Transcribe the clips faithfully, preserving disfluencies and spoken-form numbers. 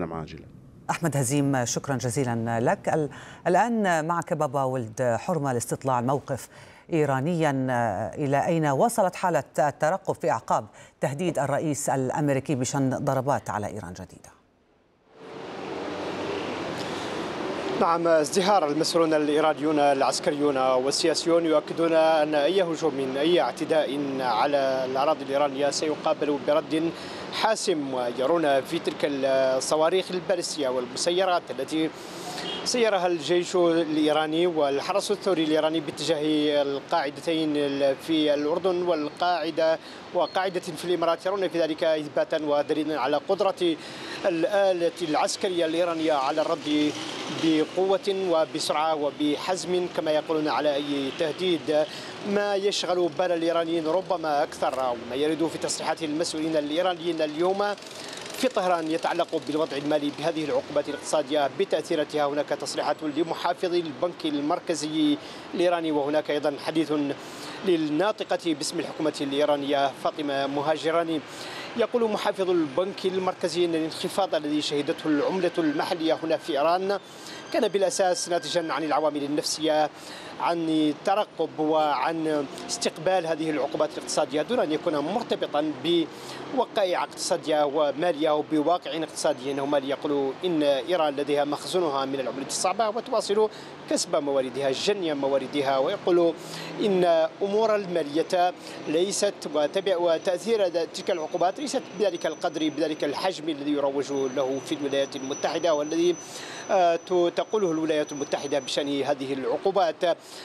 سلام عاجلا. أحمد هزيم، شكرا جزيلا لك. الآن معك بابا ولد حرمة لاستطلاع الموقف إيرانيا. إلى أين وصلت حالة الترقب في أعقاب تهديد الرئيس الأمريكي بشن ضربات على إيران جديدة؟ نعم، ازدهار المسؤولون الإيرانيون العسكريون والسياسيون يؤكدون أن أي هجوم أي اعتداء على الأراضي الإيرانية سيقابل برد حاسم، ويرون في تلك الصواريخ البالستية والمسيرات التي سيرها الجيش الإيراني والحرس الثوري الإيراني باتجاه القاعدتين في الأردن والقاعدة وقاعدة في الإمارات، يرون في ذلك إثباتا ودليلا على قدرة الآلة العسكرية الإيرانية على الرد بقوة وبسرعة وبحزم كما يقولون على أي تهديد. ما يشغل بال الإيرانيين ربما أكثر وما يرد في تصريحات المسؤولين الإيرانيين اليوم في طهران يتعلق بالوضع المالي بهذه العقوبات الاقتصادية بتأثيراتها. هناك تصريحات لمحافظ البنك المركزي الإيراني، وهناك أيضا حديث للناطقة باسم الحكومة الإيرانية فاطمة مهاجراني. يقول محافظ البنك المركزي أن الانخفاض الذي شهدته العملة المحلية هنا في إيران كان بالأساس ناتجا عن العوامل النفسية، عن الترقب وعن استقبال هذه العقوبات الاقتصادية دون أن يكون مرتبطا بوقائع اقتصادية ومالية وبواقع اقتصادي. هم يقولوا إن إيران لديها مخزونها من العملة الصعبة وتواصل كسب مواردها جني مواردها، ويقولوا إن أمور المالية ليست وتأثير تلك العقوبات ليست بذلك القدر بذلك الحجم الذي يروج له في الولايات المتحدة والذي تقوله الولايات المتحدة بشأن هذه العقوبات.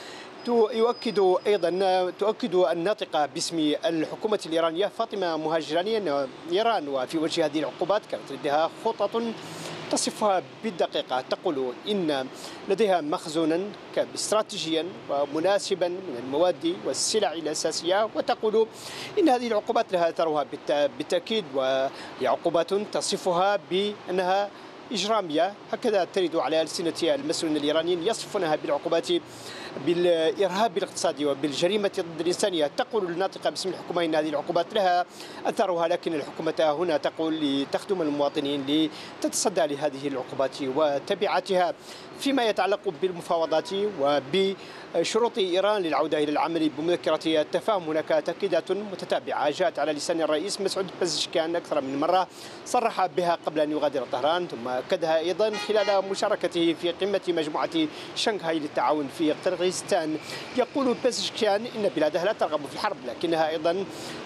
يؤكد أيضا تؤكد الناطقة باسم الحكومة الإيرانية فاطمة مهاجراني أن إيران وفي وجه هذه العقوبات كانت لديها خطط تصفها بالدقيقة. تقول إن لديها مخزونا استراتيجيا ومناسبا من المواد والسلع الأساسية، وتقول إن هذه العقوبات لها أثرها بالتأكيد، وهي عقوبات تصفها بأنها إجرامية. هكذا ترد على ألسنة المسؤولين الإيرانيين يصفونها بالعقوبات بالإرهاب الاقتصادي وبالجريمة ضد الإنسانية. تقول الناطقة باسم الحكومة إن هذه العقوبات لها أثرها، لكن الحكومة هنا تقول لتخدم المواطنين لتتصدى لهذه العقوبات وتبعاتها. فيما يتعلق بالمفاوضات وبشروط إيران للعودة إلى العمل بمذكرة التفاهم، هناك تأكيدات متتابعة جاءت على لسان الرئيس مسعود بزشكيان أكثر من مرة، صرح بها قبل أن يغادر طهران، ثم أكدها أيضا خلال مشاركته في قمة مجموعة شنغهاي للتعاون في قرغيزستان. يقول بزشكيان إن بلاده لا ترغب في الحرب، لكنها أيضا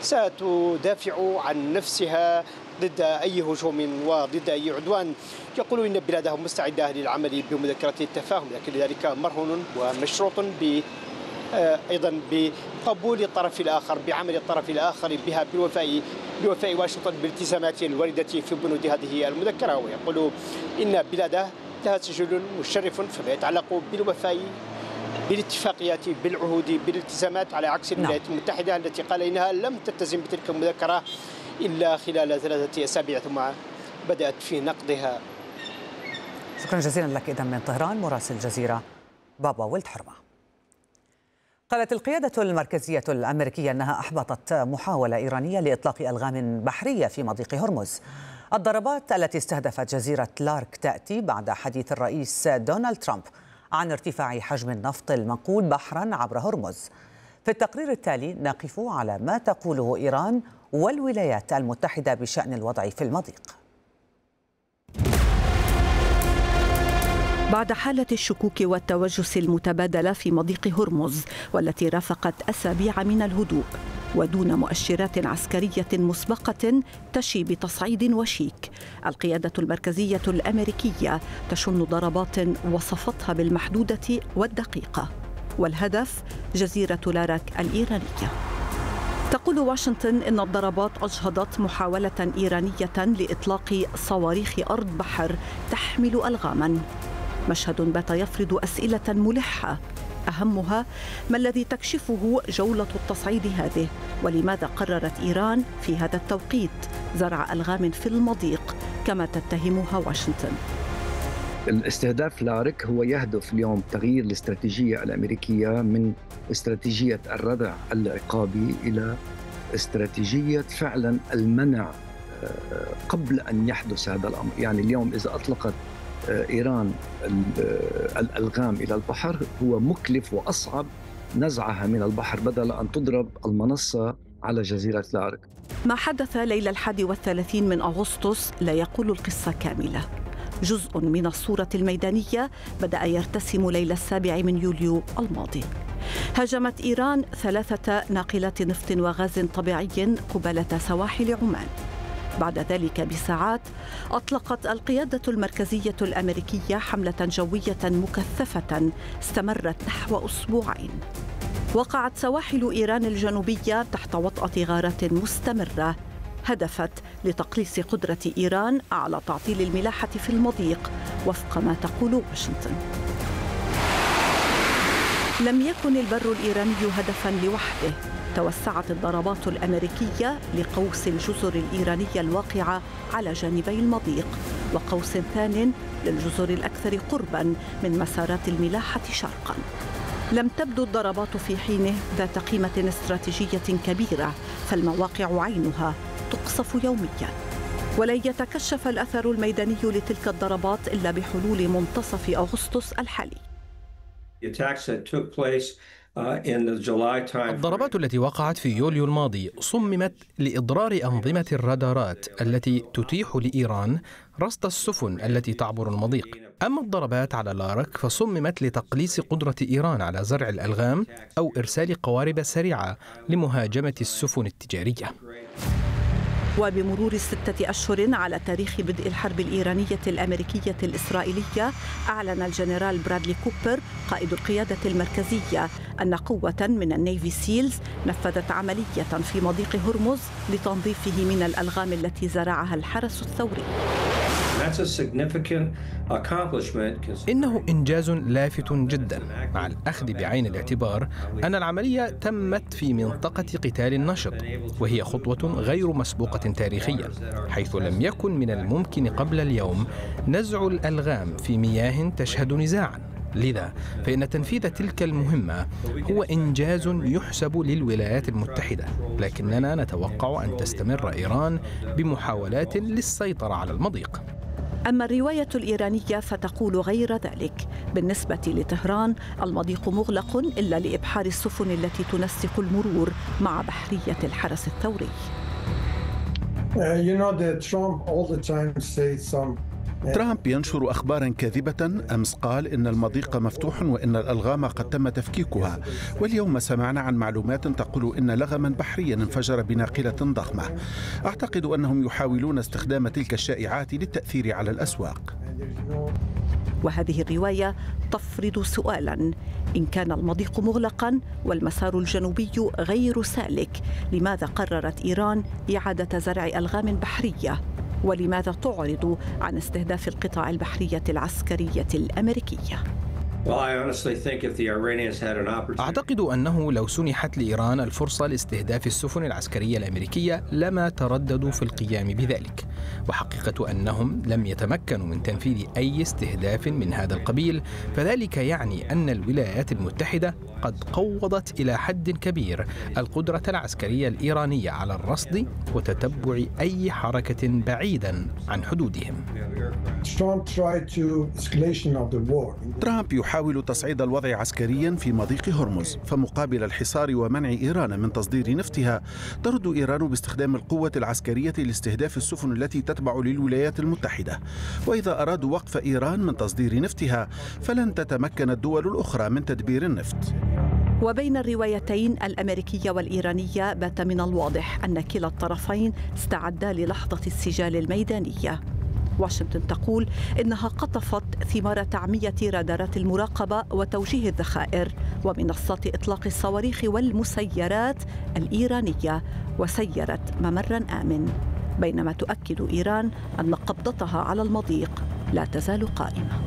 ستدافع عن نفسها ضد أي هجوم وضد أي عدوان. يقول إن بلاده مستعدة للعمل بمذكرة التفاهم، لكن ذلك مرهون ومشروط ب أيضا بقبول الطرف الآخر، بعمل الطرف الآخر بها بالوفاء بوفاء واشنطن بالالتزامات الواردة في بنود هذه المذكرة. ويقول إن بلاده لها سجل مشرف فيما يتعلق بالوفاء بالاتفاقيات بالعهود بالالتزامات، على عكس الولايات المتحدة التي قال إنها لم تلتزم بتلك المذكرة إلا خلال ثلاثة أسابيع ثم بدأت في نقضها. شكرا جزيلا لك. إذا من طهران مراسل الجزيرة بابا ولد حرمة. قالت القيادة المركزية الأمريكية أنها أحبطت محاولة إيرانية لإطلاق ألغام بحرية في مضيق هرمز. الضربات التي استهدفت جزيرة لارك تأتي بعد حديث الرئيس دونالد ترامب عن ارتفاع حجم النفط المنقول بحرا عبر هرمز. في التقرير التالي نقف على ما تقوله إيران والولايات المتحدة بشأن الوضع في المضيق. بعد حالة الشكوك والتوجس المتبادلة في مضيق هرمز والتي رافقت أسابيع من الهدوء ودون مؤشرات عسكرية مسبقة تشي بتصعيد وشيك، القيادة المركزية الأمريكية تشن ضربات وصفتها بالمحدودة والدقيقة، والهدف جزيرة لارك الإيرانية. تقول واشنطن إن الضربات أجهضت محاولة إيرانية لإطلاق صواريخ أرض بحر تحمل ألغاما، مشهد بات يفرض أسئلة ملحة أهمها ما الذي تكشفه جولة التصعيد هذه، ولماذا قررت إيران في هذا التوقيت زرع ألغام في المضيق كما تتهمها واشنطن. الاستهداف لارك هو يهدف اليوم تغيير الاستراتيجية الأمريكية من استراتيجية الردع العقابي إلى استراتيجية فعلا المنع قبل أن يحدث هذا الأمر. يعني اليوم إذا أطلقت إيران الألغام إلى البحر هو مكلف وأصعب نزعها من البحر بدل أن تضرب المنصة على جزيرة لارك. ما حدث ليلة الحادي والثلاثين من أغسطس لا يقول القصة كاملة. جزء من الصورة الميدانية بدأ يرتسم ليلة السابع من يوليو الماضي. هاجمت إيران ثلاثة ناقلات نفط وغاز طبيعي قبالة سواحل عمان. بعد ذلك بساعات أطلقت القيادة المركزية الأمريكية حملة جوية مكثفة استمرت نحو أسبوعين. وقعت سواحل إيران الجنوبية تحت وطأة غارات مستمرة هدفت لتقليص قدرة إيران على تعطيل الملاحة في المضيق وفق ما تقول واشنطن. لم يكن البر الإيراني هدفاً لوحده. توسعت الضربات الأمريكية لقوس الجزر الإيرانية الواقعة على جانبي المضيق وقوس ثان للجزر الأكثر قرباً من مسارات الملاحة شرقاً. لم تبدو الضربات في حينه ذات قيمة استراتيجية كبيرة، فالمواقع عينها تقصف يومياً. ولن يتكشف الأثر الميداني لتلك الضربات إلا بحلول منتصف أغسطس الحالي. الضربات التي وقعت في يوليو الماضي صممت لإضرار أنظمة الرادارات التي تتيح لإيران رصد السفن التي تعبر المضيق. أما الضربات على لارك فصممت لتقليص قدرة إيران على زرع الألغام أو إرسال قوارب سريعة لمهاجمة السفن التجارية. وبمرور ستة أشهر على تاريخ بدء الحرب الإيرانية الأمريكية الإسرائيلية، أعلن الجنرال برادلي كوبر قائد القيادة المركزية أن قوة من النيفي سيلز نفذت عملية في مضيق هرمز لتنظيفه من الألغام التي زرعها الحرس الثوري. إنه إنجاز لافت جدا مع الأخذ بعين الاعتبار أن العملية تمت في منطقة قتال نشط، وهي خطوة غير مسبوقة تاريخيا، حيث لم يكن من الممكن قبل اليوم نزع الألغام في مياه تشهد نزاعا. لذا فإن تنفيذ تلك المهمة هو إنجاز يحسب للولايات المتحدة، لكننا نتوقع أن تستمر إيران بمحاولات للسيطرة على المضيق. أما الرواية الإيرانية فتقول غير ذلك. بالنسبة لطهران المضيق مغلق إلا لإبحار السفن التي تنسق المرور مع بحرية الحرس الثوري. ترامب ينشر أخباراً كاذبة. أمس قال إن المضيق مفتوح وإن الألغام قد تم تفكيكها، واليوم سمعنا عن معلومات تقول إن لغماً بحرياً انفجر بناقلة ضخمة. أعتقد أنهم يحاولون استخدام تلك الشائعات للتأثير على الأسواق. وهذه الرواية تفرض سؤالاً: إن كان المضيق مغلقاً والمسار الجنوبي غير سالك، لماذا قررت إيران إعادة زرع ألغام بحرية؟ ولماذا تعرض عن استهداف القطاع البحرية العسكرية الأمريكية؟ أعتقد أنه لو سنحت لإيران الفرصة لاستهداف السفن العسكرية الأمريكية لما ترددوا في القيام بذلك، وحقيقة أنهم لم يتمكنوا من تنفيذ أي استهداف من هذا القبيل، فذلك يعني أن الولايات المتحدة قد قوضت إلى حد كبير القدرة العسكرية الإيرانية على الرصد وتتبع أي حركة بعيدا عن حدودهم. ترامب يحاول تصعيد الوضع عسكريا في مضيق هرمز، فمقابل الحصار ومنع إيران من تصدير نفطها ترد إيران باستخدام القوة العسكرية لاستهداف السفن التي تتبع للولايات المتحدة. وإذا أرادوا وقف إيران من تصدير نفطها فلن تتمكن الدول الأخرى من تدبير النفط. وبين الروايتين الأمريكية والإيرانية بات من الواضح أن كلا الطرفين استعدا للحظة السجال الميدانية. واشنطن تقول إنها قطفت ثمار تعمية رادارات المراقبة وتوجيه الذخائر ومنصات إطلاق الصواريخ والمسيرات الإيرانية وسيرت ممراً آمن، بينما تؤكد إيران أن قبضتها على المضيق لا تزال قائمة.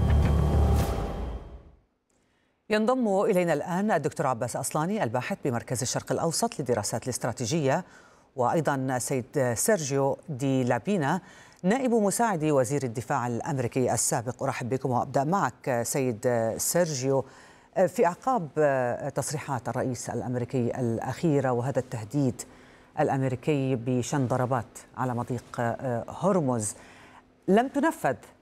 ينضم إلينا الآن الدكتور عباس أصلاني الباحث بمركز الشرق الأوسط للدراسات الاستراتيجية، وأيضا سيد سيرجيو دي لابينا نائب مساعد وزير الدفاع الأمريكي السابق. أرحب بكم وأبدأ معك سيد سيرجيو. في أعقاب تصريحات الرئيس الأمريكي الأخيرة وهذا التهديد الأمريكي بشن ضربات على مضيق هرمز. لم تنفذ